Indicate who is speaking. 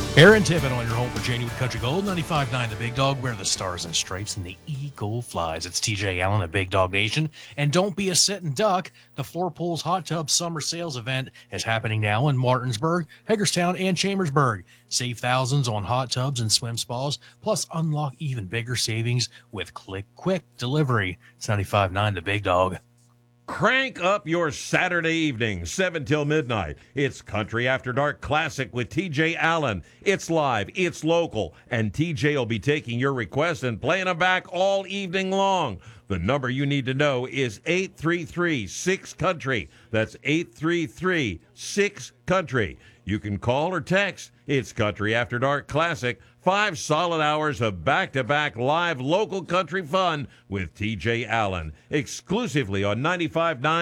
Speaker 1: Aaron Tippett on your home for Virginia with Country Gold, 95.9 The Big Dog, where the stars and stripes and the eagle flies. It's TJ Allen at Big Dog Nation. And don't be a sitting duck. The Floor Pools Hot Tub Summer Sales event is happening now in Martinsburg, Hagerstown, and Chambersburg. Save thousands on hot tubs and swim spas, plus unlock even bigger savings with Click Quick Delivery. It's 95.9 The Big Dog.
Speaker 2: Crank up your Saturday evening, 7 till midnight. It's Country After Dark Classic with TJ Allen. It's live, it's local, and TJ will be taking your requests and playing them back all evening long. The number you need to know is 833-6-COUNTRY. That's 833-6-COUNTRY. You can call or text. It's Country After Dark Classic. 5 solid hours of back-to-back live local country fun with TJ Allen, exclusively on 95.9